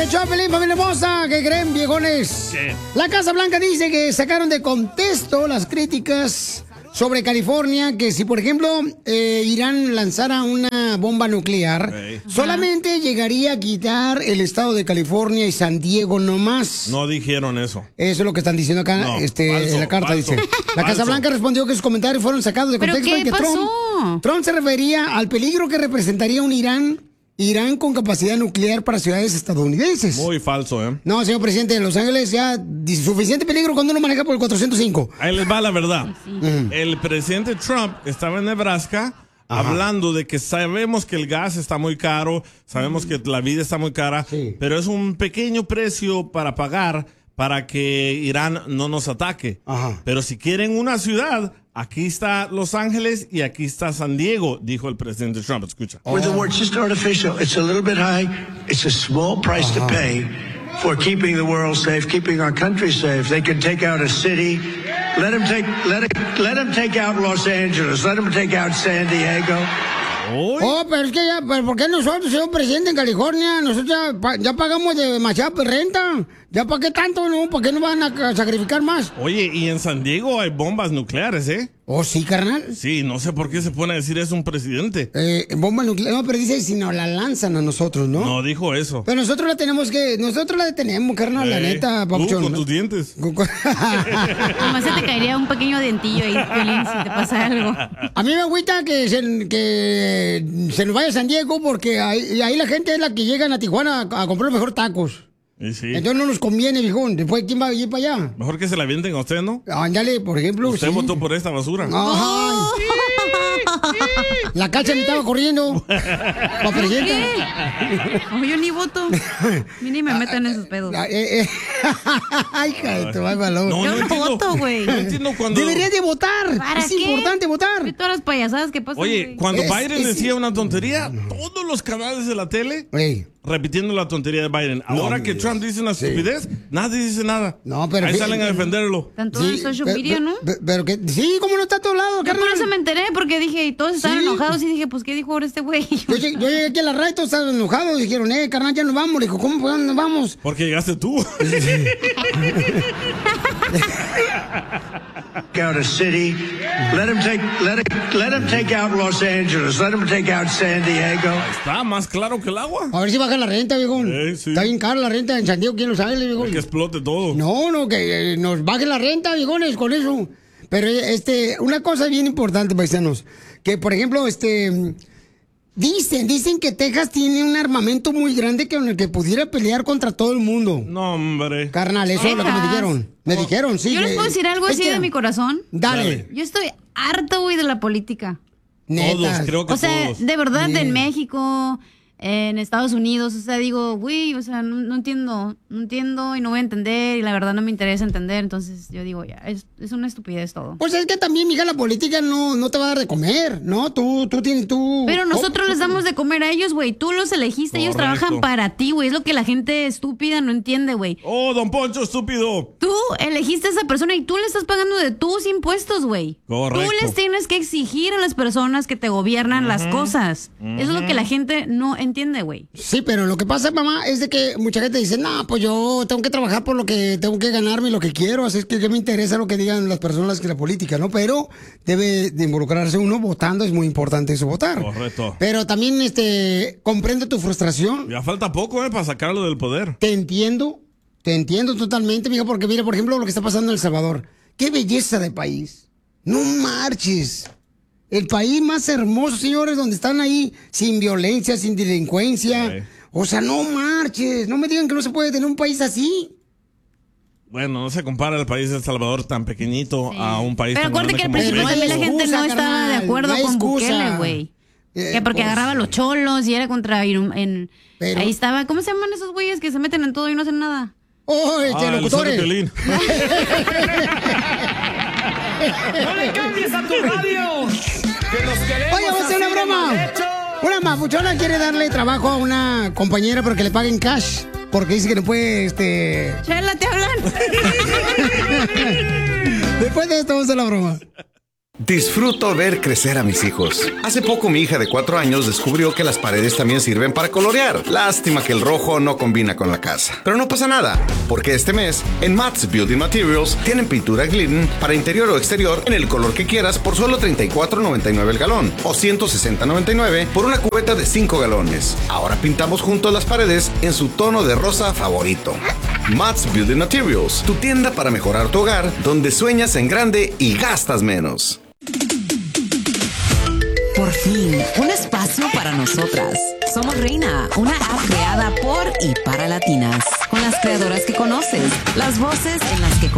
el show, Pelín, familia hermosa. ¿Qué creen, viejones? ¿Qué? La Casa Blanca dice que sacaron de contexto las críticas sobre California, que si, por ejemplo, Irán lanzara una bomba nuclear, solamente llegaría a quitar el estado de California y San Diego nomás. No dijeron eso. Eso es lo que están diciendo acá, No, en la carta, falso, dice. La Casa Blanca respondió que sus comentarios fueron sacados de ¿Pero contexto qué y que pasó? Trump se refería al peligro que representaría un Irán con capacidad nuclear para ciudades estadounidenses. Muy falso, ¿eh? No, señor presidente de Los Ángeles, ya suficiente peligro cuando uno maneja por el 405. Ahí les va la verdad. El presidente Trump estaba en Nebraska hablando de que sabemos que el gas está muy caro, sabemos que la vida está muy cara, pero es un pequeño precio para pagar para que Irán no nos ataque. Pero si quieren una ciudad, aquí está Los Ángeles y aquí está San Diego, dijo el presidente Trump. Escucha. With the word just artificial, it's a little bit high. It's a small price to pay for keeping the world safe, keeping our country safe. They can take out a city. Let them take out Los Angeles. Let them take out San Diego. Oh, pero es que ya, pero ¿por qué nosotros, señor presidente, en California, nosotros ya pagamos demasiada renta? ¿Ya para qué tanto, no? ¿Por qué no van a sacrificar más? Oye, y en San Diego hay bombas nucleares, ¿eh? ¿Oh, sí, carnal? Sí, no sé por qué se pone a decir eso un presidente. Bomba nuclear, no, pero dice si nos la lanzan a nosotros, ¿no? No dijo eso. Pero nosotros la detenemos, carnal, la neta, papuchón. Con tus dientes. Nomás se te caería un pequeño dentillo ahí, Piolín, si te pasa algo. A mí me agüita que se nos vaya a San Diego porque ahí la gente es la que llegan a Tijuana a comprar mejor tacos. Sí. Entonces no nos conviene, viejón. Después, ¿quién va a ir para allá? Mejor que se la avienten a usted, ¿no? Ándale, por ejemplo. Usted votó por esta basura. Ay. La Cacha ni estaba corriendo. Pa' presidente. No, yo ni voto. Ni me metan en esos pedos. Ay, hija, te va el balón. Yo no voto, güey. No entiendo cuando... Deberías de votar. ¿Para es qué? importante votar. Y todas las payasadas que pasan. Oye, güey. cuando Biden decía una tontería, todos los canales de la tele repitiendo la tontería de Biden. Ahora que Trump dice una estupidez, nadie dice nada. No, pero ahí salen a defenderlo. Tanto en social media, ¿no? Pero que sí, ¿cómo no está a todos lados, Yo carnal? por eso me enteré, porque dije, y todos estaban enojados, y dije, pues, ¿qué dijo ahora este güey? Yo llegué aquí a la radio y todos estaban enojados. Dijeron, carnal, ya nos vamos. Le dijo, ¿cómo pues, nos vamos? Porque llegaste tú. Out a city. Let them take out Los Angeles. Let them take out San Diego. Está más claro que el agua. A ver si baja la renta, viejo. Sí. Está bien cara la renta en San Diego, ¿quién lo sabe, viejo? Que explote todo. No, que nos baje la renta, viejones, con eso. Pero una cosa bien importante, paisanos, que por ejemplo, dicen que Texas tiene un armamento muy grande con el que pudiera pelear contra todo el mundo. No, hombre. Carnal, eso es lo que me dijeron. Me dijeron, sí. Yo les puedo decir algo así de mi corazón. Dale. Yo estoy harto, güey, de la política. Todos, creo que o sea, todos. de verdad, en México, en Estados Unidos, o sea, digo, güey, o sea, no entiendo y no voy a entender y la verdad no me interesa entender, entonces yo digo, ya, es una estupidez todo. Pues es que también, mija, la política no te va a dar de comer, ¿no? Tú tienes tú. Pero nosotros les damos de comer a ellos, güey, tú los elegiste, ellos trabajan para ti, güey, es lo que la gente estúpida no entiende, güey. Oh, don Poncho, estúpido. Tú elegiste a esa persona y tú le estás pagando de tus impuestos, güey. Correcto. Tú les tienes que exigir a las personas que te gobiernan las cosas. Eso es lo que la gente no entiende, güey. Sí, pero lo que pasa, mamá, es de que mucha gente dice, no, pues yo tengo que trabajar por lo que tengo que ganarme, lo que quiero, así es que me interesa lo que digan las personas que la política, ¿no? Pero debe de involucrarse uno votando, es muy importante eso, votar. Correcto. Pero también, comprendo tu frustración. Ya falta poco, para sacarlo del poder. Te entiendo totalmente, mija, porque mira, por ejemplo, lo que está pasando en El Salvador. ¡Qué belleza de país! ¡No marches! El país más hermoso, señores, donde están ahí sin violencia, sin delincuencia. O sea, no marches. No me digan que no se puede tener un país así. Bueno, no se compara el país de El Salvador tan pequeñito a un país Pero tan grande acuérdate que al como principio México. también la gente no estaba de acuerdo con Bukele, güey. Que porque agarraba a los cholos y era contra... ahí estaba... ¿Cómo se llaman esos güeyes que se meten en todo y no hacen nada? ¡Oh, locutores! ¡No le cambies a tu radio! ¡Que nos queremos! Oye, vamos a hacer una broma. Una mapuchona quiere darle trabajo a una compañera pero que le paguen cash. Porque dice que no puede, Chela, te hablan. Después de esto vamos a hacer la broma. Disfruto ver crecer a mis hijos. Hace poco mi hija de 4 años descubrió que las paredes también sirven para colorear. Lástima que el rojo no combina con la casa. Pero no pasa nada, porque este mes en Matt's Building Materials tienen pintura Glidden para interior o exterior en el color que quieras por solo $34.99 el galón o $160.99 por una cubeta de 5 galones. Ahora pintamos juntos las paredes en su tono de rosa favorito. Matt's Building Materials, tu tienda para mejorar tu hogar, donde sueñas en grande y gastas menos. Por fin, un espacio para nosotras. Somos Reina, una app creada por y para latinas, con las creadoras que conoces, las voces en las que